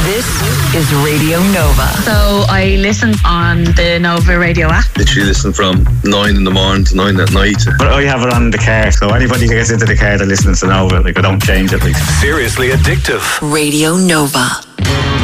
This is Radio Nova. So I listen on the Nova radio app. Literally listen from 9 in the morning to 9 at night. But I have it on the car, so anybody who gets into the car that listens to Nova, like, I don't change it. Like. Seriously addictive. Radio Nova.